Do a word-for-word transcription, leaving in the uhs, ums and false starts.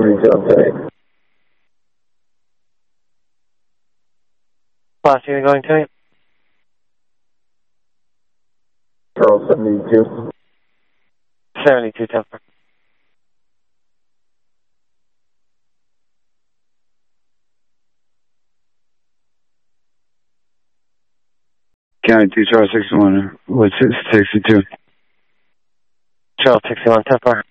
seventy-two, I'm saying. Class unit going to me. Charles seventy-two. seventy-two, ten four. County two, Charles sixty-one. What's sixty-two? Charles sixty-one, ten four.